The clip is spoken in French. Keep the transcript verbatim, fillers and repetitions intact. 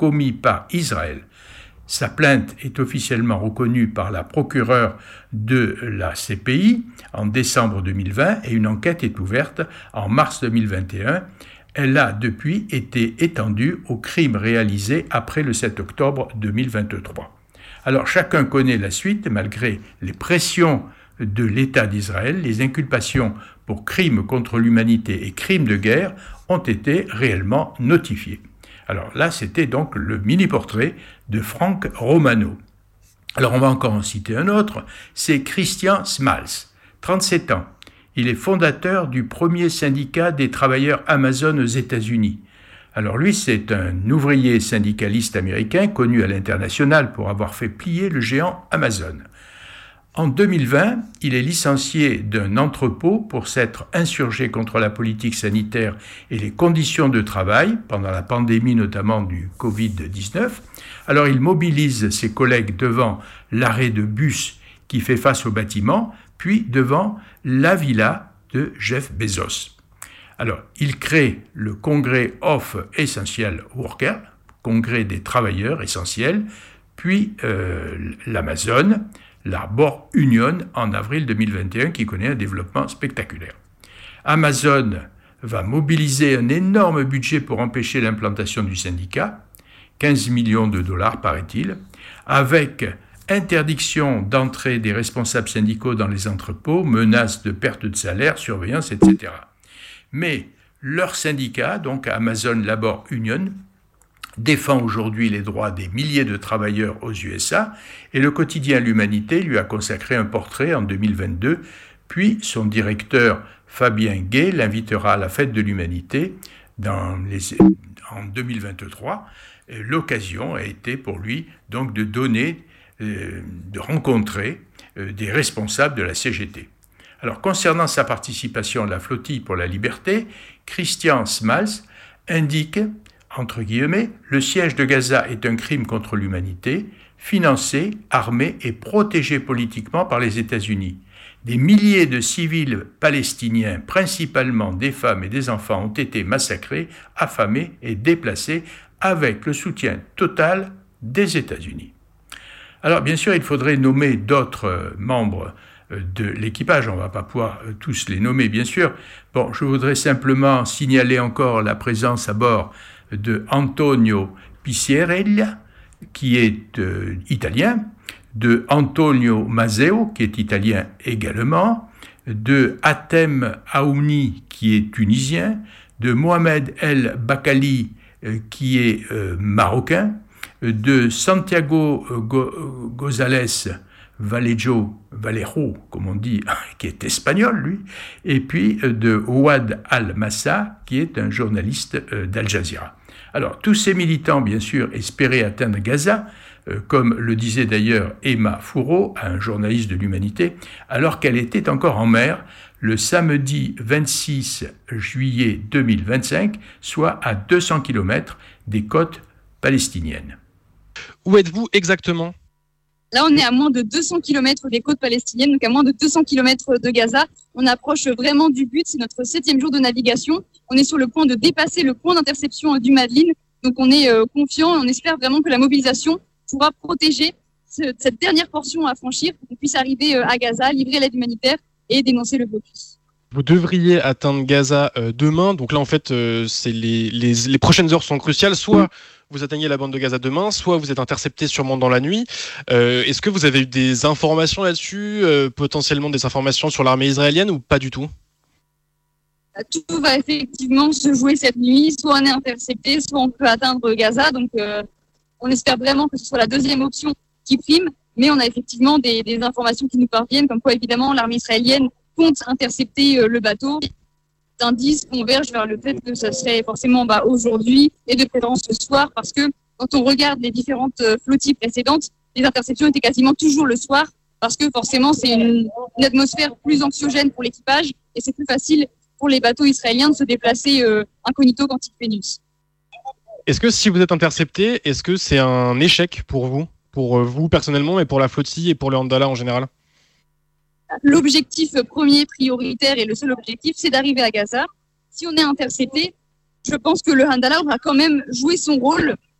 commis par Israël. Sa plainte est officiellement reconnue par la procureure de la C P I en décembre deux mille vingt et une enquête est ouverte en mars deux mille vingt et un. Elle a depuis été étendue aux crimes réalisés après le sept octobre deux mille vingt-trois. Alors chacun connaît la suite, malgré les pressions de l'État d'Israël, les inculpations pour crimes contre l'humanité et crimes de guerre ont été réellement notifiées. Alors là, c'était donc le mini-portrait de Frank Romano. Alors on va encore en citer un autre, c'est Christian Smalls, trente-sept ans. Il est fondateur du premier syndicat des travailleurs Amazon aux États-Unis. Alors lui, c'est un ouvrier syndicaliste américain connu à l'international pour avoir fait plier le géant Amazon. En deux mille vingt, il est licencié d'un entrepôt pour s'être insurgé contre la politique sanitaire et les conditions de travail, pendant la pandémie notamment du covid dix-neuf. Alors il mobilise ses collègues devant l'arrêt de bus qui fait face au bâtiment, puis devant la villa de Jeff Bezos. Alors, il crée le Congrès of Essential Workers, Congrès des travailleurs essentiels, puis euh, l'Amazon, l'Arbor Union en avril deux mille vingt et un, qui connaît un développement spectaculaire. Amazon va mobiliser un énorme budget pour empêcher l'implantation du syndicat, quinze millions de dollars paraît-il, avec interdiction d'entrée des responsables syndicaux dans les entrepôts, menaces de perte de salaire, surveillance, et cetera. Mais leur syndicat, donc Amazon Labor Union, défend aujourd'hui les droits des milliers de travailleurs aux U S A et le quotidien L'Humanité lui a consacré un portrait en deux mille vingt-deux, puis son directeur Fabien Gay l'invitera à la fête de l'Humanité dans les, en deux mille vingt-trois. L'occasion a été pour lui donc de donner, euh, de rencontrer euh, des responsables de la C G T. Alors, concernant sa participation à la flottille pour la liberté, Christian Smalls indique, entre guillemets, le siège de Gaza est un crime contre l'humanité, financé, armé et protégé politiquement par les États-Unis. Des milliers de civils palestiniens, principalement des femmes et des enfants, ont été massacrés, affamés et déplacés avec le soutien total des États-Unis. Alors, bien sûr, il faudrait nommer d'autres membres de l'équipage, on ne va pas pouvoir tous les nommer bien sûr. Bon, je voudrais simplement signaler encore la présence à bord de Antonio Picciarella, qui est euh, italien, de Antonio Maseo, qui est italien également, de Hatem Aouni, qui est tunisien, de Mohamed El Bakali, euh, qui est euh, marocain, de Santiago Go- González Vallejo, Vallejo, comme on dit, qui est espagnol, lui, et puis de Ouad Al-Massa, qui est un journaliste d'Al Jazeera. Alors, tous ces militants, bien sûr, espéraient atteindre Gaza, comme le disait d'ailleurs Emma Fourreau, un journaliste de l'Humanité, alors qu'elle était encore en mer le samedi vingt-six juillet deux mille vingt-cinq, soit à deux cents kilomètres des côtes palestiniennes. Où êtes-vous exactement ? Là, on est à moins de deux cents kilomètres des côtes palestiniennes, donc à moins de deux cents kilomètres de Gaza. On approche vraiment du but, c'est notre septième jour de navigation. On est sur le point de dépasser le point d'interception du Madeleine. Donc on est euh, confiant et on espère vraiment que la mobilisation pourra protéger ce, cette dernière portion à franchir pour qu'on puisse arriver euh, à Gaza, livrer l'aide humanitaire et dénoncer le blocus. Vous devriez atteindre Gaza euh, demain. Donc là, en fait, euh, c'est les, les, les prochaines heures sont cruciales. Soit vous atteignez la bande de Gaza demain, soit vous êtes intercepté sûrement dans la nuit. Euh, est-ce que vous avez eu des informations là-dessus, euh, potentiellement des informations sur l'armée israélienne ou pas du tout ? Tout va effectivement se jouer cette nuit. Soit on est intercepté, soit on peut atteindre Gaza. Donc euh, on espère vraiment que ce soit la deuxième option qui prime. Mais on a effectivement des, des informations qui nous parviennent, comme quoi évidemment l'armée israélienne compte intercepter euh, le bateau. Indices convergent vers le fait que ce serait forcément bah, aujourd'hui et de préférence ce soir, parce que quand on regarde les différentes euh, flottilles précédentes, les interceptions étaient quasiment toujours le soir, parce que forcément c'est une, une atmosphère plus anxiogène pour l'équipage et c'est plus facile pour les bateaux israéliens de se déplacer euh, incognito quand il fait nuit. Est-ce que si vous êtes intercepté, est-ce que c'est un échec pour vous, pour vous personnellement et pour la flottille et pour le Handala en général ? L'objectif premier, prioritaire et le seul objectif, c'est d'arriver à Gaza. Si on est intercepté, je pense que le Handala aura quand même joué son rôle